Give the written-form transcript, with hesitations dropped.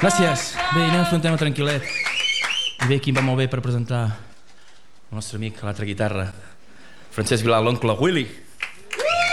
Gràcies. Bé, anem a fer un tema tranquil·let. I bé, aquí em va molt bé per presentar el nostre amic a l'altra guitarra, Francesc Vilar, l'oncle Willy.